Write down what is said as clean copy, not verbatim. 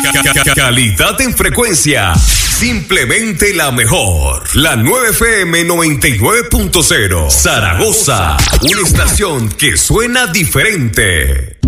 Calidad en frecuencia. Simplemente la mejor. La 9FM 99.0. Zaragoza. Una estación que suena diferente.